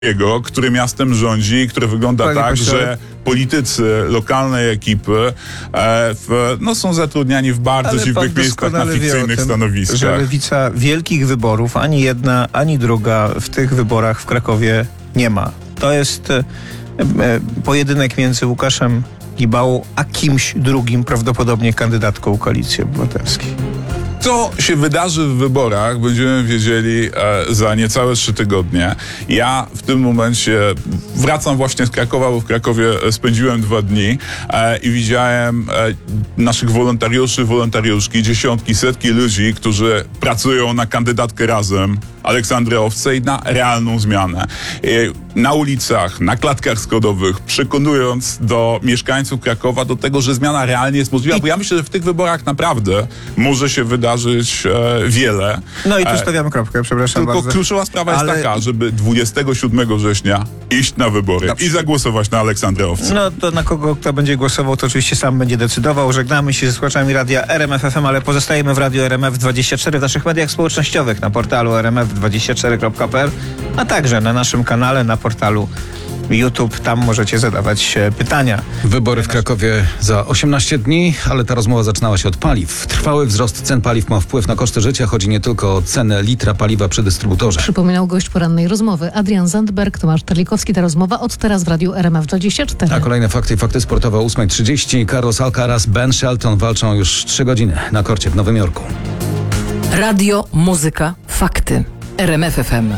który miastem rządzi, który wygląda tak, że politycy lokalnej ekipy są zatrudniani w bardzo dziwnych miejscach na fikcyjnych stanowiskach. Że lewica wielkich wyborów, ani jedna, ani druga w tych wyborach w Krakowie nie ma. To jest pojedynek między Łukaszem Gibałą a kimś drugim, prawdopodobnie kandydatką Koalicji Obywatelskiej. Co się wydarzy w wyborach, będziemy wiedzieli za niecałe 3 tygodnie. Ja w tym momencie wracam właśnie z Krakowa, bo w Krakowie spędziłem 2 dni i widziałem naszych wolontariuszy, wolontariuszki, dziesiątki, setki ludzi, którzy pracują na kandydatkę Razem Aleksandry Owcej na realną zmianę. Na ulicach, na klatkach schodowych, przekonując do mieszkańców Krakowa do tego, że zmiana realnie jest możliwa, bo ja myślę, że w tych wyborach naprawdę może się wydarzyć wiele. No i tu stawiamy kropkę, przepraszam bardzo. Tylko kluczowa sprawa jest taka, żeby 27 września iść na wybory i zagłosować na Aleksandrę Owcę. No to na kogo kto będzie głosował, to oczywiście sam będzie decydował. Żegnamy się ze słuchaczami radia RMF FM, ale pozostajemy w radiu RMF24 w naszych mediach społecznościowych, na portalu rmf24.pl, a także na naszym kanale, na portalu YouTube. Tam możecie zadawać pytania. Wybory w Krakowie za 18 dni, ale ta rozmowa zaczynała się od paliw. Trwały wzrost cen paliw ma wpływ na koszty życia. Chodzi nie tylko o cenę litra paliwa przy dystrybutorze. Przypominał gość porannej rozmowy. Adrian Zandberg, Tomasz Terlikowski. Ta rozmowa od teraz w radiu RMF24. A kolejne fakty i fakty sportowe o 8:30. Carlos Alcaraz, Ben Shelton walczą już 3 godziny na korcie w Nowym Jorku. Radio, muzyka, fakty. RMF FM.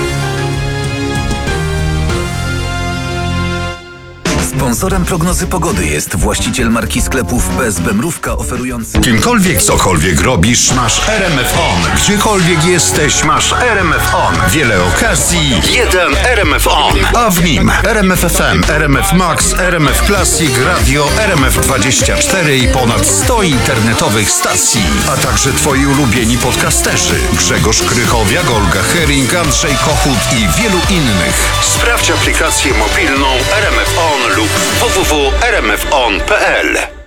Sponsorem prognozy pogody jest właściciel marki sklepów BSB Mrówka oferujący... Kimkolwiek, cokolwiek robisz, masz RMF On. Gdziekolwiek jesteś, masz RMF On. Wiele okazji, jeden RMF On. A w nim RMF FM, RMF Max, RMF Classic, Radio RMF24 i ponad 100 internetowych stacji. A także twoi ulubieni podcasterzy. Grzegorz Krychowiak, Olga Hering, Andrzej Kochut i wielu innych. Sprawdź aplikację mobilną RMF On lub www.rmfon.pl.